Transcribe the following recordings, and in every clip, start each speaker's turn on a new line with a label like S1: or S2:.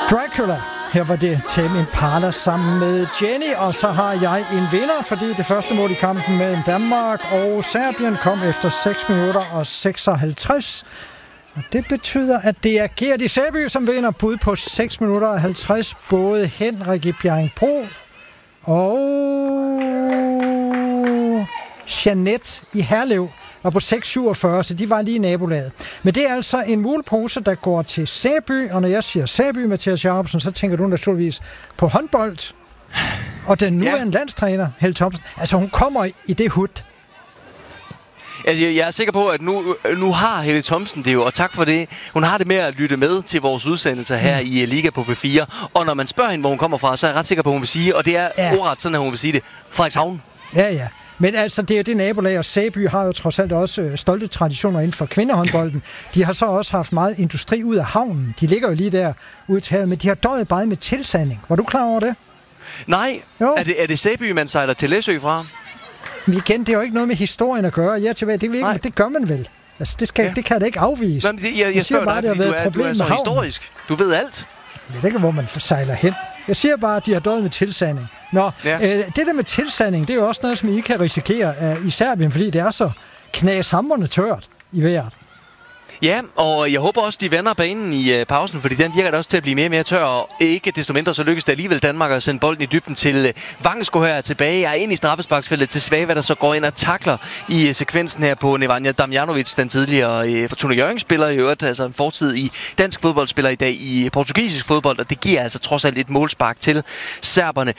S1: Dracula. Her var det Tame Impala sammen med Jenny, og så har jeg en vinder, fordi det første mål i kampen mellem Danmark og Serbien kom efter 6 minutter og 56. Og det betyder, at det er Gert i Sæby, som vinder bud på 6 minutter og 50. Både Henrik i Bjerringbro og Jeanette i Herlev var på 6,47, så de var lige i nabolaget. Men det er altså en mulepose, der går til Sæby, og når jeg siger Sæby, Mathias Jacobsen, så tænker du naturligvis på håndbold. Og den nuværende landstræner, Helle Thomsen, altså hun kommer i det hud.
S2: Altså, jeg er sikker på, at nu har Helle Thomsen det jo, og tak for det. Hun har det med at lytte med til vores udsendelser her i Liga på P4. Og når man spørger hende, hvor hun kommer fra, så er jeg ret sikker på, at hun vil sige, og det er ordret sådan, at hun vil sige det, Frederikshavn.
S1: Ja. Men altså, det er jo det nabolag, og Sæby har jo trods alt også stolte traditioner inden for kvindehåndbolden. De har så også haft meget industri ud af havnen. De ligger jo lige der ude til havet, men de har døjet bare med tilsanding. Var du klar over det?
S2: Nej. Er det Sæby, man sejler til Læsø fra?
S1: Men igen, det er jo ikke noget med historien at gøre. Ja, tilbage, det, ikke, det gør man vel. Altså, det kan da ikke afvise.
S2: Jamen, jeg spørger bare, dig, fordi du er så historisk. Du ved alt.
S1: Jeg ved ikke, hvor man sejler hen. Jeg siger bare, at de har døjet med tilsanding. Det der med tilsanding, det er jo også noget, som I kan risikere i Serbien, fordi det er så knashamrende tørt i vejret.
S2: Ja, og jeg håber også, de vender banen i pausen, fordi den virker da også til at blive mere og mere tør, og ikke desto mindre så lykkes det alligevel Danmark at sende bolden i dybden til Vangsgaard her tilbage, og ind i straffesparksfeltet til Svava, der så går ind og takler i sekvensen her på Nemanja Damjanovic, den tidligere Fortuna Hjørring-spiller i øvrigt, altså en fortid i dansk fodboldspiller i dag i portugisisk fodbold, og det giver altså trods alt et målspark til serberne.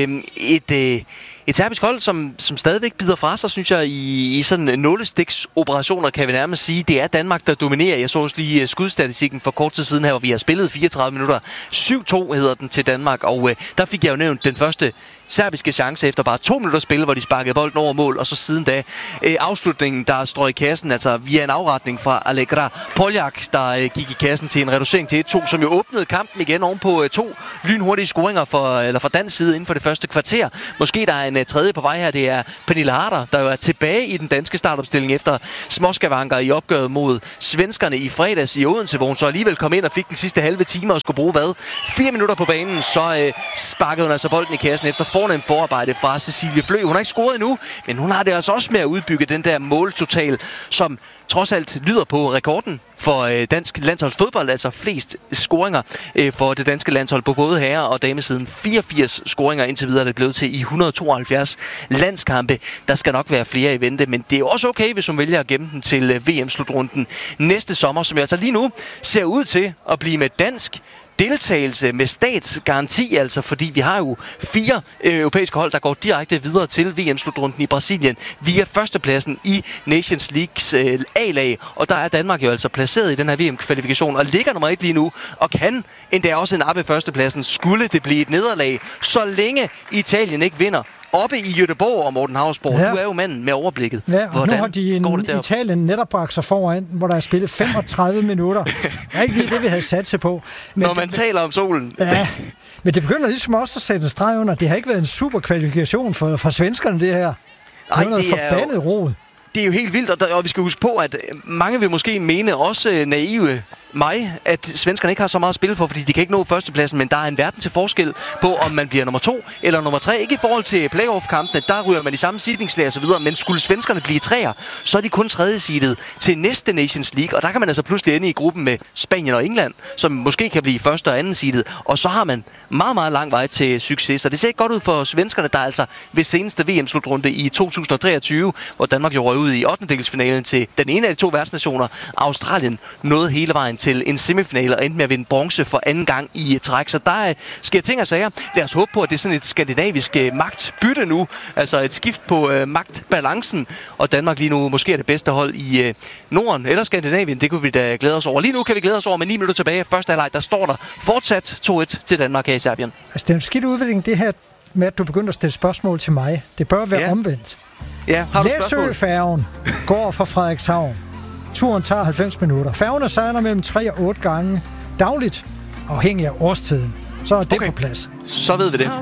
S2: Et serbisk hold, som stadigvæk bider fra sig, synes jeg, i sådan nålestiksoperationer, kan vi nærmest sige. Det er Danmark, der dominerer. Jeg så også lige skudstatistikken for kort tid siden her, hvor vi har spillet 34 minutter. 7-2 hedder den til Danmark, og der fik jeg jo nævnt den første serbiske chance efter bare 2 minutter spil, hvor de sparkede bolden over mål, og så siden da afslutningen, der står i kassen, altså via en afretning fra Allegra Poljak, der gik i kassen til en reducering til 1-2, som jo åbnede kampen igen ovenpå 2 lynhurtige scoringer fra dansk side inden for det første kvarter. Måske der er en tredje på vej her, det er Pernille Harder, der jo er tilbage i den danske startopstilling efter småskavanker i opgøret mod svenskerne i fredags i Odense, hvor hun så alligevel kom ind og fik den sidste halve time og skulle bruge 4 minutter på banen, så sparkede hun altså bolden i kassen efter fornemt forarbejde fra Cecilie Flø. Hun har ikke scoret endnu, men hun har det altså også med at udbygge den der måltotal, som trods alt lyder på rekorden for dansk landsholdsfodbold, altså flest scoringer for det danske landshold på både herre- og damesiden. 84 scoringer indtil videre er det blevet til i 172 landskampe. Der skal nok være flere i vente, men det er jo også okay, hvis hun vælger at gemme den til VM-slutrunden næste sommer, som altså lige nu ser ud til at blive med dansk deltagelse med statsgaranti, altså fordi vi har jo 4 europæiske hold, der går direkte videre til VM-slutrunden i Brasilien via førstepladsen i Nations Leagues A-lag, og der er Danmark jo altså placeret i den her VM-kvalifikation og ligger nummer 1 lige nu, og kan endda også nappe førstepladsen, skulle det blive et nederlag, så længe Italien ikke vinder oppe i Göteborg og Morten Hausborg. Du er jo manden med overblikket.
S1: Ja, og nu har de Italien netop bragt sig foran, hvor der er spillet 35 minutter. Det er ikke lige det, vi havde sat sig på. Men
S2: når man taler om solen.
S1: Ja, men det begynder ligesom også at sætte en streg under. Det har ikke været en super kvalifikation for svenskerne, det her.
S2: Nej,
S1: det er forbandet rod.
S2: Det er jo helt vildt, og vi skal huske på, at mange vil måske mene, også naive mig, at svenskerne ikke har så meget at spille for, fordi de kan ikke nå førstepladsen, men der er en verden til forskel på, om man bliver nummer 2 eller nummer 3. Ikke i forhold til playoff-kampene, der ryger man i samme seedingslag og så videre, men skulle svenskerne blive 3'er, så er de kun 3. seedet til næste Nations League, og der kan man altså pludselig ende i gruppen med Spanien og England, som måske kan blive 1. og 2. seedet, og så har man meget, meget lang vej til succes. Så det ser ikke godt ud for svenskerne, der altså ved seneste VM-slutrunde i 2023, hvor Danmark jo røg ud i 8. til den ene af de 2 værtsnationer, Australien, nåede hele vejen til en semifinale og endte med at vinde bronze for anden gang i træk. Så der sker ting og sager. Lad os håbe på, at det er sådan et skandinavisk magtbytte nu. Altså et skift på magtbalancen. Og Danmark lige nu måske er det bedste hold i Norden eller Skandinavien. Det kunne vi da glæde os over. Lige nu kan vi glæde os over med 9 minutter tilbage. Første halvleg, der står der fortsat 2-1 til Danmark her i Serbien.
S1: Altså det er en skidt udvikling, det her med, at du begynder at stille spørgsmål til mig. Det bør være omvendt.
S2: Ja, har du spørgsmål?
S1: Læsøfærgen går fra Frederikshavn. Turen tager 90 minutter. Færgerne sejler mellem 3 og 8 gange dagligt, afhængig af årstiden. Så er det på plads.
S2: Så ved vi det.